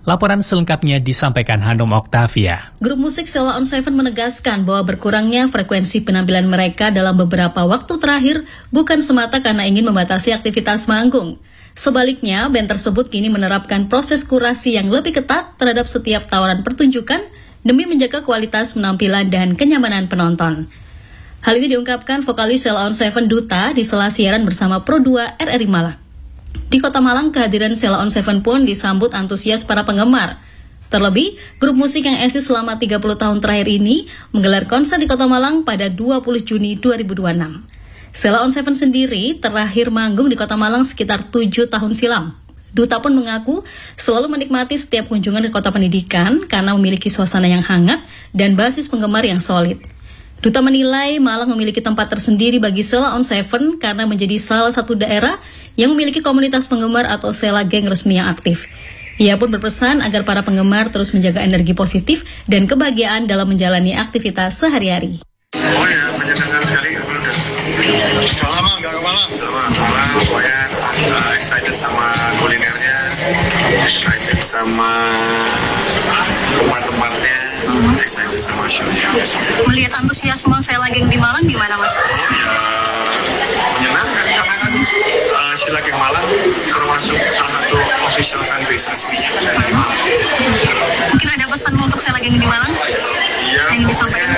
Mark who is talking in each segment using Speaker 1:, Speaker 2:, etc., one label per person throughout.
Speaker 1: Laporan selengkapnya disampaikan Hanum Oktavia.
Speaker 2: Grup musik Sheila on 7 menegaskan bahwa berkurangnya frekuensi penampilan mereka dalam beberapa waktu terakhir bukan semata karena ingin membatasi aktivitas manggung. Sebaliknya, band tersebut kini menerapkan proses kurasi yang lebih ketat terhadap setiap tawaran pertunjukan demi menjaga kualitas penampilan dan kenyamanan penonton. Hal ini diungkapkan vokalis Sheila on 7 Duta di sela siaran bersama Pro 2 RRI Malang. Di Kota Malang, kehadiran Sheila on 7 pun disambut antusias para penggemar. Terlebih, grup musik yang eksis selama 30 tahun terakhir ini menggelar konser di Kota Malang pada 20 Juni 2026. Sheila on 7 sendiri terakhir manggung di Kota Malang sekitar 7 tahun silam. Duta pun mengaku selalu menikmati setiap kunjungan ke kota pendidikan karena memiliki suasana yang hangat dan basis penggemar yang solid. Duta menilai Malang memiliki tempat tersendiri bagi Sheila on 7 karena menjadi salah satu daerah yang memiliki komunitas penggemar atau Sheila Gang resmi yang aktif. Ia pun berpesan agar para penggemar terus menjaga energi positif dan kebahagiaan dalam menjalani aktivitas sehari-hari.
Speaker 3: Oh ya, menyenangkan sekali. Selama nggak ke Malang. Pokoknya excited sama kulinernya, excited sama tempat-tempatnya, excited sama show-nya.
Speaker 2: Melihat antusiasme Sheila Gang di Malang gimana, Mas?
Speaker 3: Ya, menyenangkan karena kan Sheila Gang Malang termasuk salah satu official fanbase resminya dari Malang.
Speaker 2: Mungkin ada pesan untuk Sheila Gang di Malang yang disampaikan?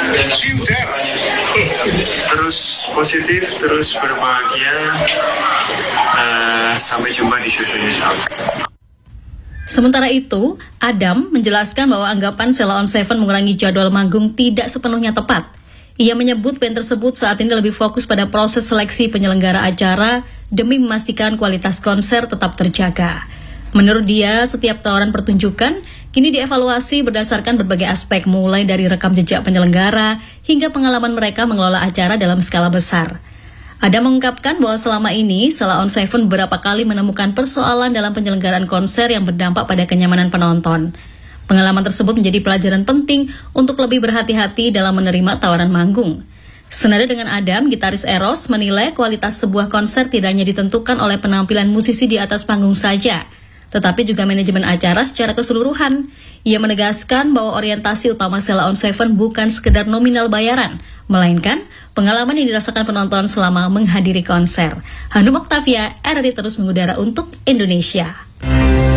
Speaker 3: Terus positif, terus berbahagia. Sampai jumpa di show-nya.
Speaker 2: Sementara itu, Adam menjelaskan bahwa anggapan Sheila on 7 mengurangi jadwal manggung tidak sepenuhnya tepat. Ia menyebut band tersebut saat ini lebih fokus pada proses seleksi penyelenggara acara demi memastikan kualitas konser tetap terjaga. Menurut dia, setiap tawaran pertunjukan kini dievaluasi berdasarkan berbagai aspek mulai dari rekam jejak penyelenggara hingga pengalaman mereka mengelola acara dalam skala besar. Adam mengungkapkan bahwa selama ini Sheila on 7 beberapa kali menemukan persoalan dalam penyelenggaraan konser yang berdampak pada kenyamanan penonton. Pengalaman tersebut menjadi pelajaran penting untuk lebih berhati-hati dalam menerima tawaran manggung. Senada dengan Adam, gitaris Eros menilai kualitas sebuah konser tidak hanya ditentukan oleh penampilan musisi di atas panggung saja, tetapi juga manajemen acara secara keseluruhan. Ia menegaskan bahwa orientasi utama Sheila on 7 bukan sekedar nominal bayaran, melainkan pengalaman yang dirasakan penonton selama menghadiri konser. Hanum Oktavia, RRI terus mengudara untuk Indonesia.